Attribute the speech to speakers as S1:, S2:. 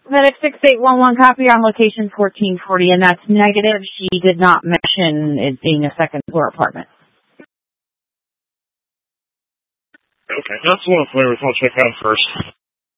S1: Medic 6811, copy on location 1440, and that's negative. She did not mention it being a second floor apartment.
S2: Okay, that's what I'll check out first.